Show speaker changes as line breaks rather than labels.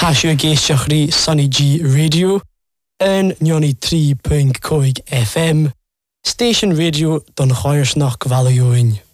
Tasio géisteachrí Sunny G Radio yn 93.5 FM, Station Radio don Choirsnach Gvalioin.